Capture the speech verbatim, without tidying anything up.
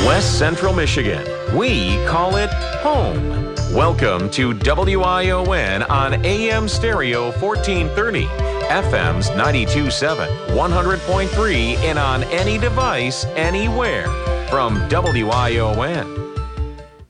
West Central Michigan. We call it home. Welcome to W I O N on A M Stereo fourteen thirty, F M's ninety-two point seven, one hundred point three, and on any device, anywhere. From W I O N,